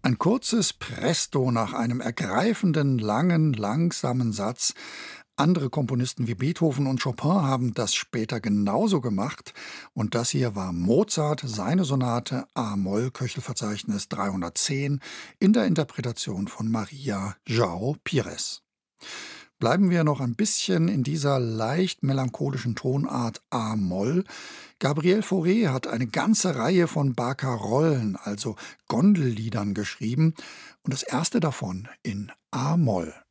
Ein kurzes Presto nach einem ergreifenden, langen, langsamen Satz. Andere Komponisten wie Beethoven und Chopin haben das später genauso gemacht. Und das hier war Mozart, seine Sonate A-Moll, Köchelverzeichnis 310, in der Interpretation von Maria João Pires. Bleiben wir noch ein bisschen in dieser leicht melancholischen Tonart A-Moll. Gabriel Fauré hat eine ganze Reihe von Barcarollen, also Gondelliedern, geschrieben und das erste davon in A-Moll.